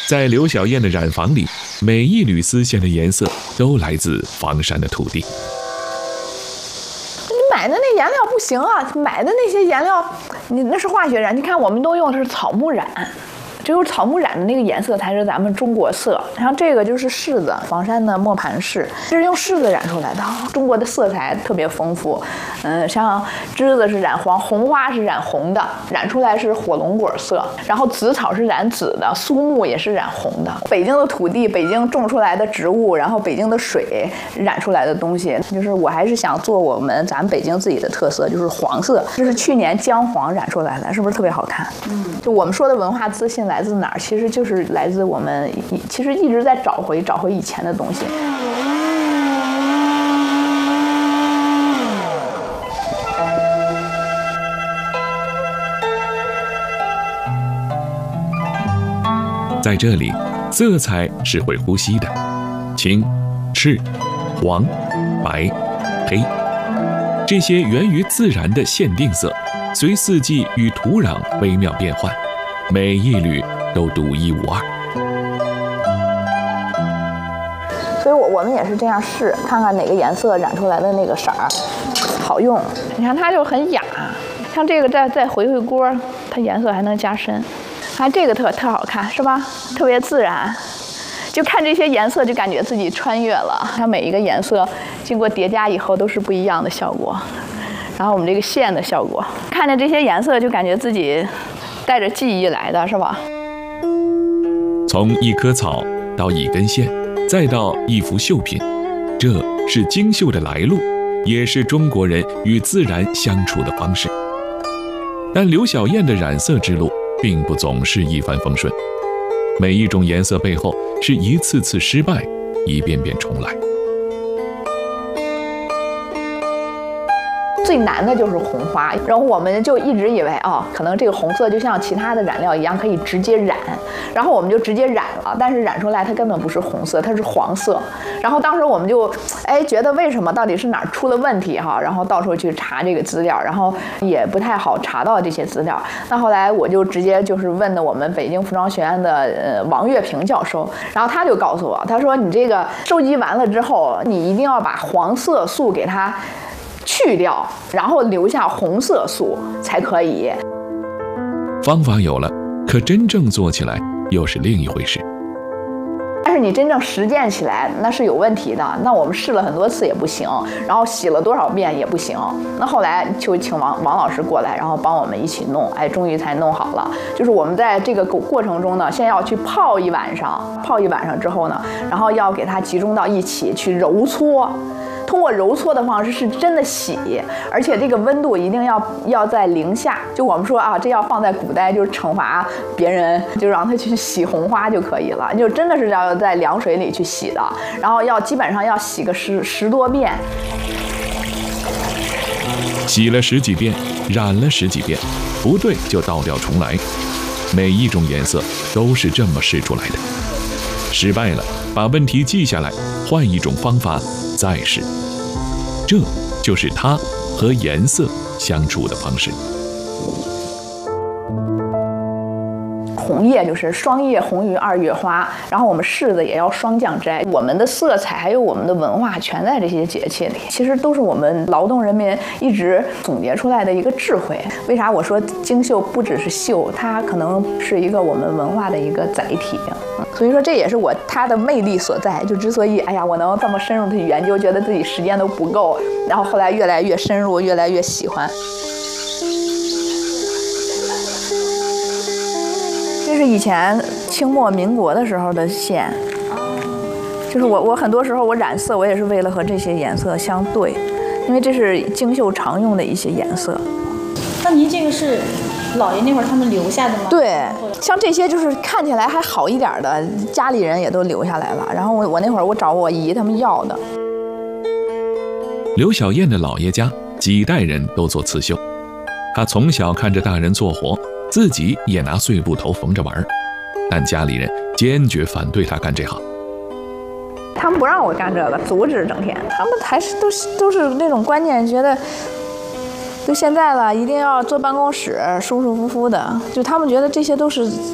在刘小燕的染坊里，每一缕丝线的颜色都来自房山的土地。 你买的那颜料不行啊，买的那些颜料，你那是化学染。你看，我们都用的是草木染。只有草木染的那个颜色才是咱们中国色，像这个就是柿子，房山的磨盘柿，这是用柿子染出来的。中国的色彩特别丰富，像栀子是染黄，红花是染红的，染出来是火龙果色，然后紫草是染紫的，苏木也是染红的。北京的土地，北京种出来的植物，然后北京的水染出来的东西，就是我还是想做咱们北京自己的特色，就是黄色，这是去年姜黄染出来的，是不是特别好看？就我们说的文化自信来自哪儿？其实就是来自我们其实一直在找回以前的东西。 在这里，色彩是会呼吸的，青、赤、黄、白、黑，这些源于自然的限定色，随四季与土壤微妙变换，每一缕都独一无二。 所以我们也是这样试，看看哪个颜色染出来的那个色儿好用。你看它就很雅，像这个再回锅，它颜色还能加深。看这个特好看，是吧？特别自然，就看这些颜色就感觉自己穿越了。它每一个颜色经过叠加以后都是不一样的效果。然后我们这个线的效果，看着这些颜色就感觉自己带着记忆来的，是吧？ 从一棵草到一根线，再到一幅绣品，这是京绣的来路，也是中国人与自然相处的方式。但刘小燕的染色之路并不总是一帆风顺，每一种颜色背后是一次次失败，一遍遍重来。 最难的就是红花，然后我们就一直以为可能这个红色就像其他的染料一样可以直接染，然后我们就直接染了，但是染出来它根本不是红色，它是黄色。然后当时我们就觉得为什么，到底是哪儿出了问题哈？然后到处去查这个资料，然后也不太好查到这些资料。那后来我就直接就是问的我们北京服装学院的王月平教授，然后他就告诉我，他说你这个收集完了之后，你一定要把黄色素给它去掉，然后留下红色素才可以。 方法有了，可真正做起来又是另一回事。 但是你真正实践起来那是有问题的，那我们试了很多次也不行，然后洗了多少遍也不行。那后来就请王老师过来，然后帮我们一起弄，终于才弄好了。就是我们在这个过程中呢，先要去泡一晚上之后呢，然后要给它集中到一起去揉搓。通过揉搓的方式是真的洗，而且这个温度一定要在零下。就我们说这要放在古代就是惩罚别人，就让他去洗红花就可以了，就真的是要在凉水里去洗的，然后基本上要洗个十多遍。 洗了10几遍，染了10几遍，不对就倒掉重来。每一种颜色都是这么试出来的。失败了，把问题记下来，换一种方法再试。这就是它和颜色相处的方式。 红叶就是霜叶红于2月花，然后我们柿子也要霜降摘。我们的色彩还有我们的文化全在这些节气里，其实都是我们劳动人民一直总结出来的一个智慧。为啥我说京绣不只是绣，它可能是一个我们文化的一个载体。所以说这也是它的魅力所在。就之所以我能这么深入的去研究，觉得自己时间都不够，然后后来越来越深入，越来越喜欢。这是以前清末民国的时候的线，就是我很多时候我染色，我也是为了和这些颜色相对，因为这是京绣常用的一些颜色。 那您这个是姥爷那会儿他们留下的吗？ 对，像这些就是看起来还好一点的，家里人也都留下来了。然后我那会儿我找我姨他们要的。 刘小燕的姥爷家几代人都做刺绣，她从小看着大人做活，自己也拿碎布头缝着玩，但家里人坚决反对她干这行。 他们不让我干这个，阻止整天。他们还是都是那种观念，觉得就现在了，一定要坐办公室，舒舒服服的。就他们觉得这些都是